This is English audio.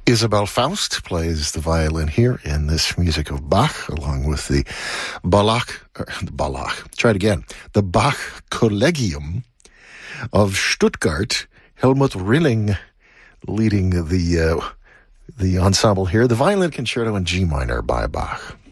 Isabel Faust plays the violin here in this music of Bach, along with the the Bach Collegium of Stuttgart. Helmut Rilling leading the ensemble here. The Violin Concerto in G minor by Bach.